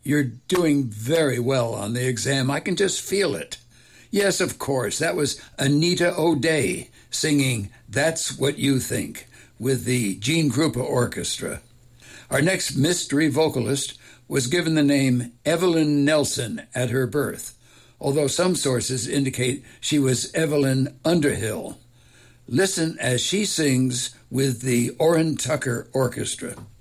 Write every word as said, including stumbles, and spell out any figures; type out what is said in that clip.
You're doing very well on the exam. I can just feel it. Yes, of course, that was Anita O'Day singing That's What You Think with the Gene Krupa Orchestra. Our next mystery vocalist was given the name Evelyn Nelson at her birth, although some sources indicate she was Evelyn Underhill. Listen as she sings with the Orrin Tucker Orchestra.